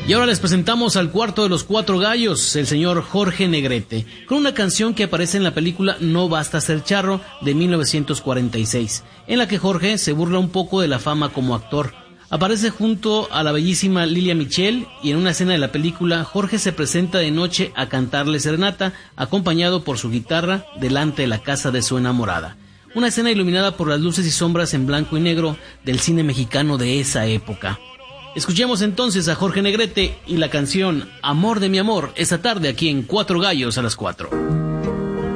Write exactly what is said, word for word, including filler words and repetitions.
Y ahora les presentamos al cuarto de los cuatro gallos, el señor Jorge Negrete, con una canción que aparece en la película No basta ser charro de mil novecientos cuarenta y seis, en la que Jorge se burla un poco de la fama como actor. Aparece junto a la bellísima Lilia Michel y en una escena de la película Jorge se presenta de noche a cantarle serenata, acompañado por su guitarra delante de la casa de su enamorada. Una escena iluminada por las luces y sombras en blanco y negro del cine mexicano de esa época. Escuchemos entonces a Jorge Negrete y la canción Amor de mi amor, esta tarde aquí en Cuatro Gallos a las cuatro.